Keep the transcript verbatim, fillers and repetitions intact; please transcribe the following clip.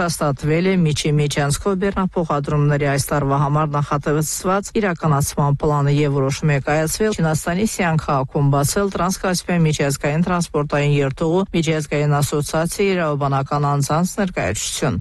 հաստատվել է Միջի Միջանցքով բեռնափոխադրումների այս տարվա համար նախատեսված իրականացման պլանը եւ որոշում է կայացվել Չինաստանի Սիան քաղաքում բացել Տրանսկասպիան միջազգային տրանսպորտային երթուղու միջազգային ասոցիացիայի իրավաբանական անձանց ներկայացություն։